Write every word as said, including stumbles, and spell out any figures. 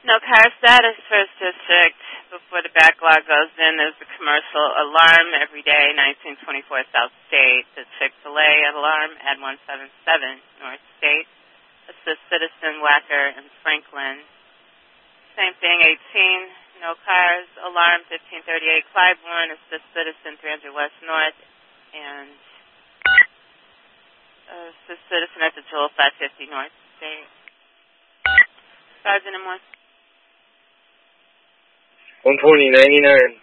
No car status, first district. Before the backlog goes in, there's a commercial alarm every day, nineteen twenty-four South State. The Chick-fil-A alarm at one seven seven North State. Assist Citizen Wacker and Franklin. Same thing, eighteen, no cars. Alarm fifteen thirty-eight Clybourne. Assist Citizen three hundred West North. And uh, Assist Citizen at the Jewel five fifty North State. Sergeant and one. one twenty ninety-nine.